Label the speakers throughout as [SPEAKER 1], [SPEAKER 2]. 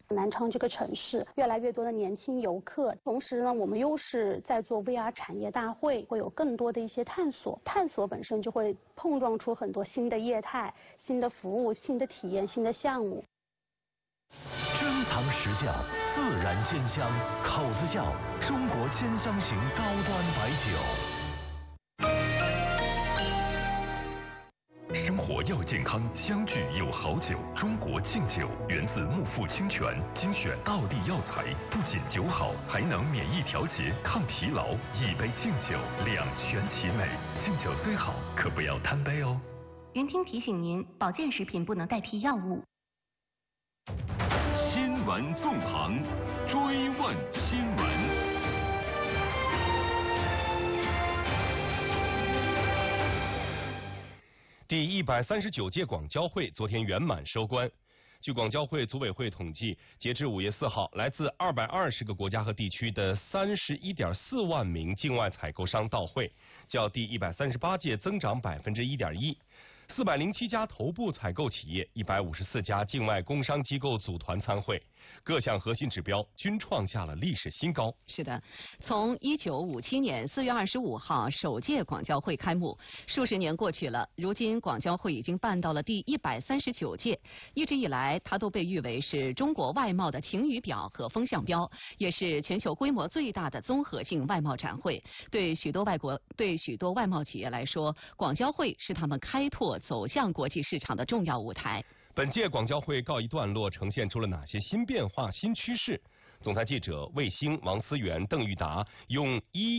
[SPEAKER 1] 南昌这个城市越来越多的年轻游客，同时呢，我们又是在做 VR 产业大会，会有更多的一些探索。探索本身就会碰撞出很多新的业态、新的服务、新的体验、新的项目。
[SPEAKER 2] 珍藏实窖，自然鲜香，口子窖，中国鲜香型高端白酒。生活要健康，相聚有好酒。中国敬酒源自木富清泉，精选道地药材，不仅酒好，还能免疫调节、抗疲劳。一杯敬酒，两全其美。敬酒虽好，可不要贪杯哦。
[SPEAKER 3] 云听提醒您，保健食品不能代替药物。
[SPEAKER 2] 新闻纵横，追问新闻。第139届广交会昨天圆满收官。据广交会组委会统计，截至5月4号，来自220个国家和地区的31.4万名境外采购商到会，较第138届增长1.1%。407家头部采购企业，154家境外工商机构组团参会，各项核心指标均创下了历史新高。
[SPEAKER 3] 是的，从1957年4月25号首届广交会开幕，数十年过去了，如今广交会已经办到了第139届。一直以来，它都被誉为是中国外贸的晴雨表和风向标，也是全球规模最大的综合性外贸展会。对许多外贸企业来说，广交会是他们开拓走向国际市场的重要舞台。
[SPEAKER 2] 本届广交会告一段落，呈现出了哪些新变化、新趋势？总裁记者魏星、王思源、邓玉达用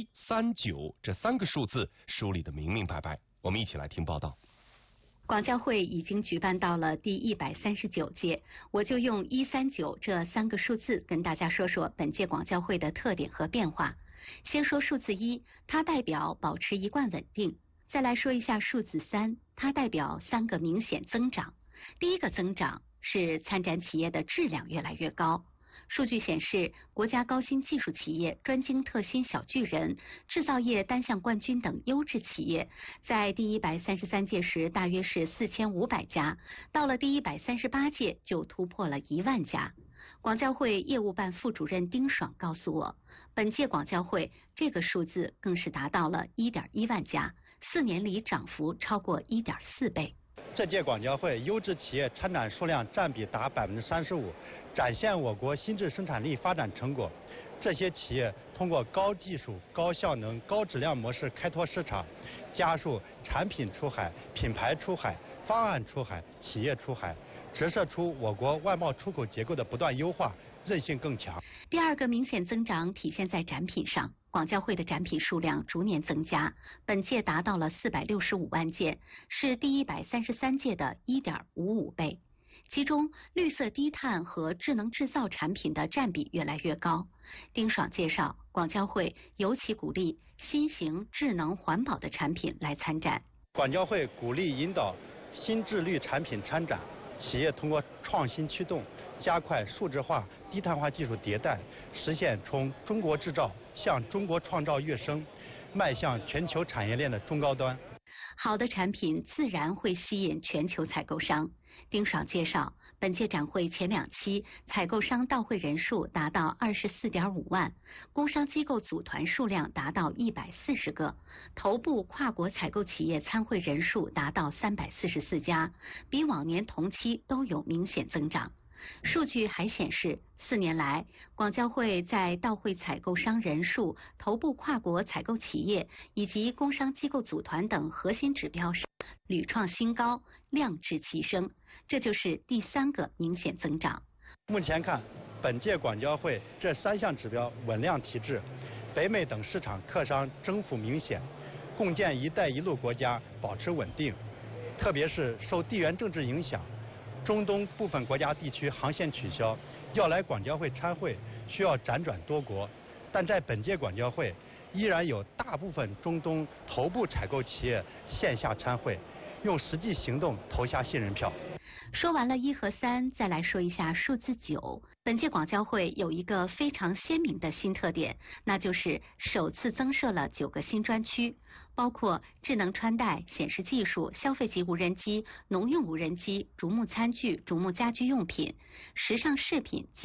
[SPEAKER 2] 139这3个数字梳理得明明白白。我们一起来听报道。
[SPEAKER 3] 广交会已经举办到了第139届，我就用139这3个数字跟大家说说本届广交会的特点和变化。先说数字1，它代表保持一贯稳定。再来说一下数字3，它代表3个明显增长。第一个增长是参展企业的质量越来越高。数据显示，国家高新技术企业、专精特新小巨人、制造业单项冠军等优质企业，在第133届时大约是4500家，到了第138届就突破了1万家。广交会业务办副主任丁爽告诉我，本届广交会这个数字更是达到了1.1万家，4年里涨幅超过1.4倍。
[SPEAKER 4] 这届广交会优质企业参展数量占比达35%，展现我国新质生产力发展成果。这些企业通过高技术、高效能、高质量模式开拓市场，加速产品出海、品牌出海、方案出海、企业出海，折射出我国外贸出口结构的不断优化，韧性更强。
[SPEAKER 3] 第二个明显增长体现在展品上。广交会的展品数量逐年增加，本届达到了465万件，是第133届的1.55倍。其中，绿色低碳和智能制造产品的占比越来越高。丁爽介绍，广交会尤其鼓励新型智能环保的产品来参展。
[SPEAKER 4] 广交会鼓励引导新智绿产品参展，企业通过创新驱动，加快数字化、低碳化技术迭代，实现从中国制造向中国创造跃升，迈向全球产业链的中高端。
[SPEAKER 3] 好的产品自然会吸引全球采购商。丁爽介绍，本届展会前2期采购商到会人数达到24.5万，工商机构组团数量达到140个，头部跨国采购企业参会人数达到344家，比往年同期都有明显增长。数据还显示，4年来，广交会在到会采购商人数、头部跨国采购企业以及工商机构组团等核心指标上屡创新高，量质齐升，这就是第3个明显增长。
[SPEAKER 4] 目前看，本届广交会这3项指标稳量提质，北美等市场客商增幅明显，共建“一带一路”国家保持稳定，特别是受地缘政治影响。中东部分国家地区航线取消，要来广交会参会需要辗转多国，但在本届广交会依然有大部分中东头部采购企业线下参会，用实际行动投下信任票。
[SPEAKER 3] 说完了1和3，再来说一下数字9。本届广交会有一个非常鲜明的新特点，那就是首次增设了9个新专区，包括智能穿戴、显示技术、消费级无人机、农用无人机、竹木餐具、竹木家居用品、时尚饰品及